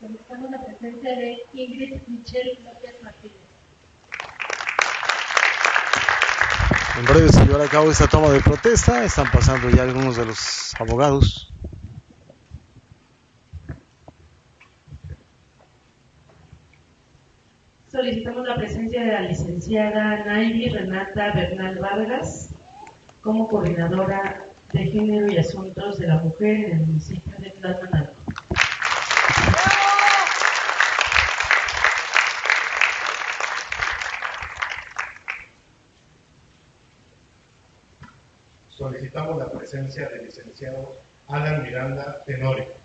Solicitamos la presencia de Ingrid Michelle López Martínez. En breve se llevará a cabo esta toma de protesta. Están pasando ya algunos de los abogados. Solicitamos la presencia de la licenciada Nayli Renata Bernal Vargas como coordinadora de Género y Asuntos de la Mujer en el municipio de Tlalmanalco. Solicitamos la presencia del licenciado Alan Miranda Tenorio.